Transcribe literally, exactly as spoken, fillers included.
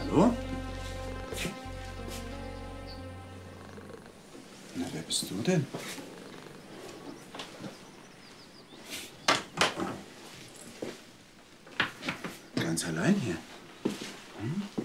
Hallo? Na, wer bist du denn? Ganz allein hier. Hm?